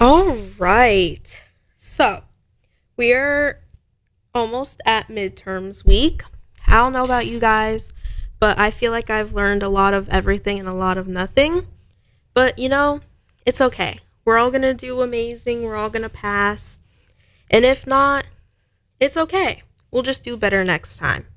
All right. So, we're almost at midterms week. I don't know about you guys, but I feel like I've learned a lot of everything and a lot of nothing. But, it's okay. We're all going to do amazing. We're all going to pass. And if not, it's okay. We'll just do better next time.